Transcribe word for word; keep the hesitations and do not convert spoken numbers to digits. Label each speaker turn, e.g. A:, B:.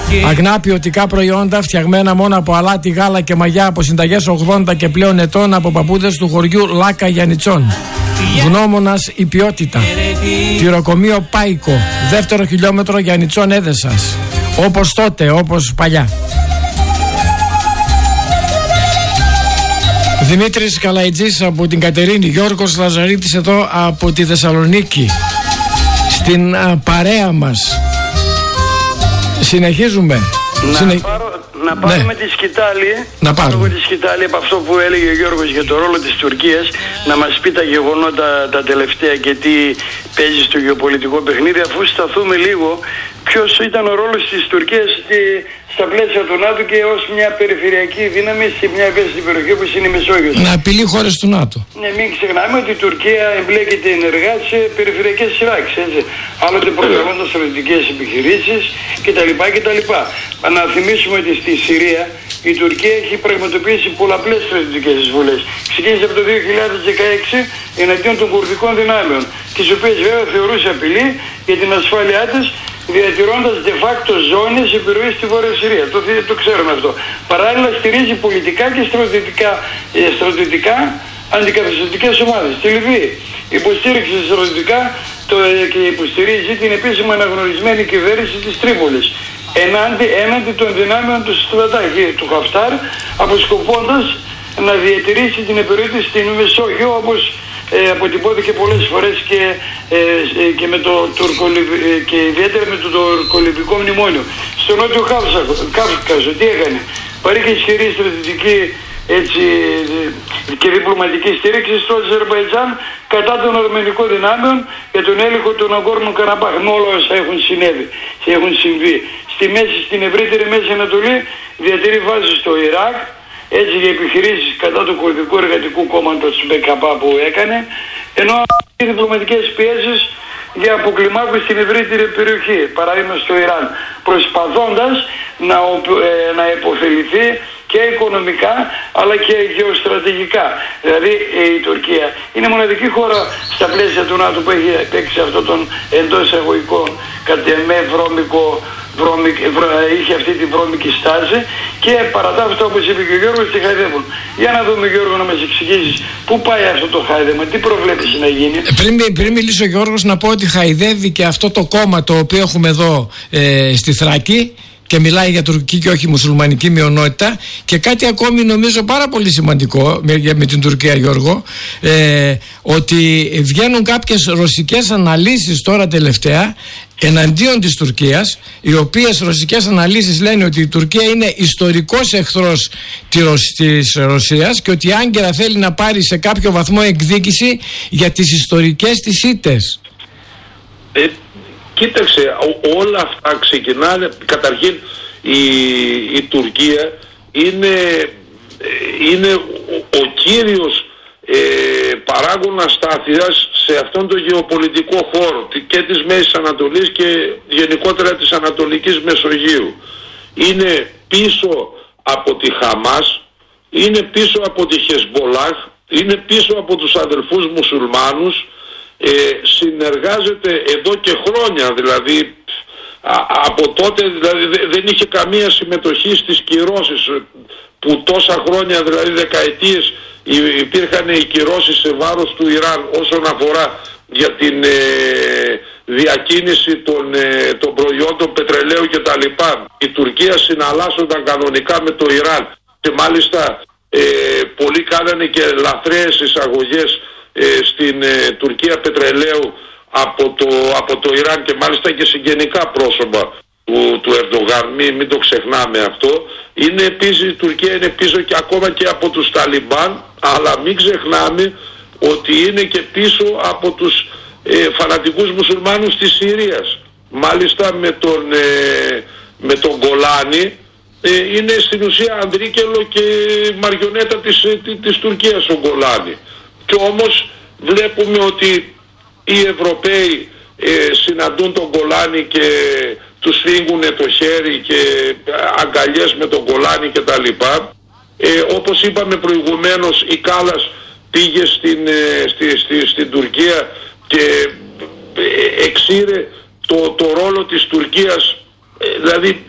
A: Αγνά ποιοτικά προϊόντα φτιαγμένα μόνο από αλάτι, γάλα και μαγιά από συνταγές ογδόντα και πλέον ετών από παππούδες του χωριού Λάκα Γιαννιτσών. Γνώμονας η ποιότητα. Τυροκομείο Πάικο. Δεύτερο χιλιόμετρο Γιαννιτσών Έδεσας. Όπως τότε, όπως παλιά. Δημήτρης Καλαϊτζής από την Κατερίνη. Γιώργος Λαζαρίτης εδώ από τη Θεσσαλονίκη. Στην α, παρέα μας. Συνεχίζουμε.
B: Να,
A: Συνε...
B: πάρω, να πάρουμε ναι. τη σκητάλη.
A: Να πάρουμε
B: τη σκητάλη από αυτό που έλεγε ο Γιώργος για το ρόλο της Τουρκίας. Να μας πει τα γεγονότα τα τελευταία και τι παίζει στο γεωπολιτικό παιχνίδι, αφού σταθούμε λίγο ποιος ήταν ο ρόλος της Τουρκίας στη, στα πλαίσια του ΝΑΤΟ και ως μια περιφερειακή δύναμη σε μια ευαίσθητη περιοχή όπως είναι η Μεσόγειος.
A: Να απειλεί χώρες του ΝΑΤΟ. Ναι,
B: μην ξεχνάμε ότι η Τουρκία εμπλέκεται ενεργά σε περιφερειακές σειράξεις, έτσι. Άλλοτε προγραμμάτων στρατιωτικές επιχειρήσεις κτλ. κτλ. Να θυμίσουμε ότι στη Συρία η Τουρκία έχει πραγματοποιήσει πολλαπλές στρατιωτικές εισβολές. Ξεκίνησε από το δύο χιλιάδες δεκαέξι εναντίον των κουρδικών δυνάμεων, τις οποίες βέβαια θεωρούσε απειλή για την ασφάλειά της, διατηρώντας de facto ζώνες επιρροής στη Βόρεια Συρία. Το, το ξέρουμε αυτό. Παράλληλα στηρίζει πολιτικά και στρατιωτικά, ε, στρατιωτικά αντικαθεστωτικές ομάδες. Στη Λιβύη υποστήριξε στρατιωτικά το, ε, και υποστηρίζει την επίσημα αναγνωρισμένη κυβέρνηση της Τρίπολης ενάντι, έναντι των δυνάμεων του Στρατάχη του Χαφτάρ, αποσκοπώντας να διατηρήσει την επιρροή της στην Μεσόγειο, όπως ε, αποτυπώθηκε πολλές φορές και, ε, και, με το τουρκολιβ, ε, και ιδιαίτερα με το τουρκολιβικό μνημόνιο. Στο Νότιο Κάφκασο τι έκανε? Παρήχε ισχυρή στρατιωτική έτσι, και διπλωματική στήριξη στο Αζερμπαϊτζάν κατά των αρμενικών δυνάμεων για τον έλεγχο του Ναγκόρνου Καραμπάχ, με όλα όσα έχουν συνέβη και έχουν συμβεί. Στη μέση, στην ευρύτερη Μέση Ανατολή διατηρεί βάση στο Ιράκ, έτσι για επιχειρήσεις κατά του κουρδικού εργατικού κόμματος Μπεκαπά που έκανε, ενώ οι διπλωματικές πιέσεις για αποκλιμάκωση στην ευρύτερη περιοχή, παράδειγμα στο Ιράν, προσπαθώντας να, ε, να υποφεληθεί και οικονομικά αλλά και γεωστρατηγικά. Δηλαδή η Τουρκία είναι η μοναδική χώρα στα πλαίσια του ΝΑΤΟ που έχει παίξει αυτό τον εντός εισαγωγικών κατ' εμέ βρώμικο, βρώμικο, βρω, είχε αυτή τη βρώμικη στάση και παρά τα αυτά, όπως είπε και ο Γιώργος, τη χαϊδεύουν. Για να δούμε, Γιώργο, να μας εξηγήσεις πού πάει αυτό το χάιδεμα, τι προβλέπεις να γίνει.
A: Πριν, πριν μιλήσει ο Γιώργος, να πω ότι χαϊδεύει και αυτό το κόμμα το οποίο έχουμε εδώ ε, στη Θράκη και μιλάει για τουρκική και όχι μουσουλμανική μειονότητα. Και κάτι ακόμη νομίζω πάρα πολύ σημαντικό με, με την Τουρκία, Γιώργο, ε, ότι βγαίνουν κάποιες ρωσικές αναλύσεις τώρα τελευταία εναντίον της Τουρκίας, οι οποίες ρωσικές αναλύσεις λένε ότι η Τουρκία είναι ιστορικός εχθρός της Ρωσίας και ότι η Άγκυρα θέλει να πάρει σε κάποιο βαθμό εκδίκηση για τις ιστορικές της ήττες.
C: Ε, κοίταξε, ό, όλα αυτά ξεκινάνε, καταρχήν η, η Τουρκία είναι, είναι ο, ο κύριος ε, παράγοντας στάθειας σε αυτόν τον γεωπολιτικό χώρο και της Μέσης Ανατολής και γενικότερα της Ανατολικής Μεσογείου. Είναι πίσω από τη Χαμάς, είναι πίσω από τη Χεσμπολάχ, είναι πίσω από τους αδελφούς μουσουλμάνους, ε, συνεργάζεται εδώ και χρόνια, δηλαδή α, από τότε δηλαδή, δεν είχε καμία συμμετοχή στις κυρώσεις που τόσα χρόνια, δηλαδή δεκαετίες, υπήρχαν οι κυρώσεις σε βάρος του Ιράν όσον αφορά για την ε, διακίνηση των, ε, των προϊόντων πετρελαίου κτλ. Η Τουρκία συναλλάσσονταν κανονικά με το Ιράν και μάλιστα ε, πολλοί κάνανε και λαθρέες εισαγωγές ε, στην ε, Τουρκία πετρελαίου από το, από το Ιράν και μάλιστα και συγγενικά πρόσωπα του, του Ερντογάν, μην, μην το ξεχνάμε αυτό. Είναι επίσης, η Τουρκία είναι πίσω και ακόμα και από τους Ταλιμπάν, αλλά μην ξεχνάμε ότι είναι και πίσω από τους ε, φανατικούς μουσουλμάνους της Συρίας. Μάλιστα με τον, ε, με τον Γκολάνι ε, είναι στην ουσία ανδρίκελο και μαριονέτα της, της, της Τουρκίας ο Γκολάνι. Και όμως βλέπουμε ότι οι Ευρωπαίοι ε, συναντούν τον Γκολάνι και τους σφίγγουνε το χέρι και αγκαλιές με τον Γκολάνι και τα λοιπά. Ε, όπως είπαμε προηγουμένως, η Κάλλας πήγε στην, ε, στη, στη, στην Τουρκία και ε, εξήρε το, το ρόλο της Τουρκίας, ε, δηλαδή